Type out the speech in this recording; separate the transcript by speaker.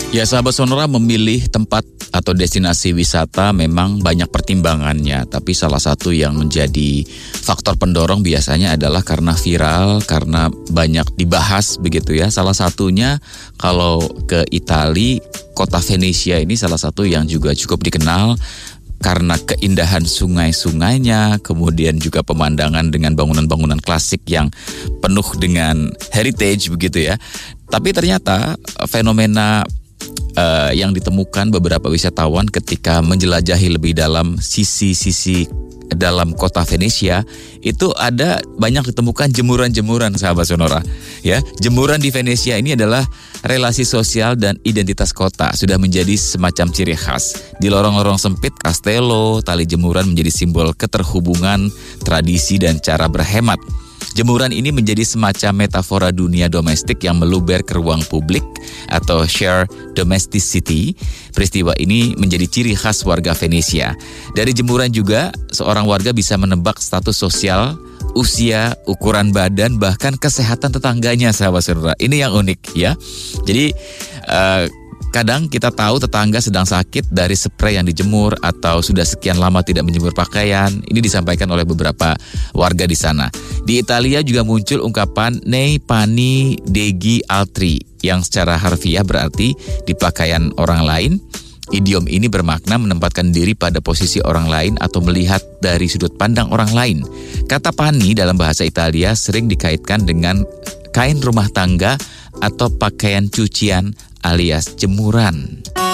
Speaker 1: Ya, sahabat Sonora, memilih tempat atau destinasi wisata memang banyak pertimbangannya. Tapi salah satu yang menjadi faktor pendorong biasanya adalah karena viral, karena banyak dibahas begitu ya. Salah satunya kalau ke Italia, kota Venesia ini salah satu yang juga cukup dikenal karena keindahan sungai-sungainya, kemudian juga pemandangan dengan bangunan-bangunan klasik yang penuh dengan heritage begitu ya. Tapi ternyata fenomena yang ditemukan beberapa wisatawan ketika menjelajahi lebih dalam sisi-sisi dalam kota Venesia, itu ada banyak ditemukan jemuran-jemuran, sahabat Sonora. Ya, jemuran di Venesia ini adalah relasi sosial dan identitas kota, sudah menjadi semacam ciri khas. Di lorong-lorong sempit Castello, tali jemuran menjadi simbol keterhubungan, tradisi dan cara berhemat. Jemuran ini menjadi semacam metafora dunia domestik yang meluber ke ruang publik atau share domesticity. Peristiwa ini menjadi ciri khas warga Venesia. Dari jemuran juga, seorang warga bisa menebak status sosial, usia, ukuran badan, bahkan kesehatan tetangganya, sahabat saudara. Ini yang unik ya. Jadi kadang kita tahu tetangga sedang sakit dari spray yang dijemur atau sudah sekian lama tidak menjemur pakaian. Ini disampaikan oleh beberapa warga di sana. Di Italia juga muncul ungkapan nei panni degli altri yang secara harfiah berarti di pakaian orang lain. Idiom ini bermakna menempatkan diri pada posisi orang lain atau melihat dari sudut pandang orang lain. Kata panni dalam bahasa Italia sering dikaitkan dengan kain rumah tangga atau pakaian cucian alias jemuran.